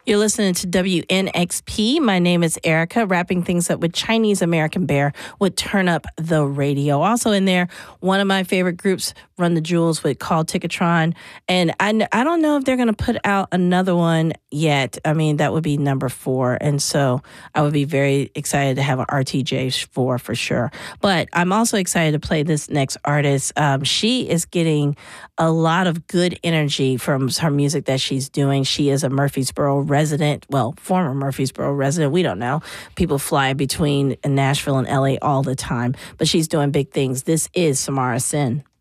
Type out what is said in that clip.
You're listening to WNXP. My name is Erica, wrapping things up with Chinese American Bear with Turn Up the Radio. Also in there, one of my favorite groups, Run the Jewels, with called Ticketron. And I don't know if they're going to put out another one yet. I mean, that would be number 4. And so I would be very excited to have an RTJ4 for sure. But I'm also excited to play this next artist. She is getting a lot of good energy from her music that she's doing. She is a Murfreesboro resident, well, former Murfreesboro resident. We don't know. People fly between Nashville and LA all the time, but she's doing big things. This is Samara Sin.